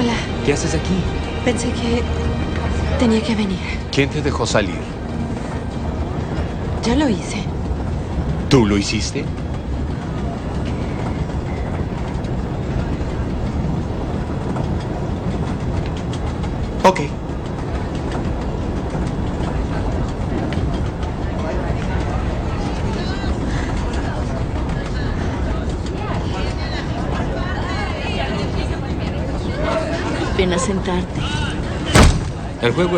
Hola. ¿Qué haces aquí? Pensé que tenía que venir. ¿Quién te dejó salir? Ya lo hice. ¿Tú lo hiciste? Ok. Ven a sentarte. El juego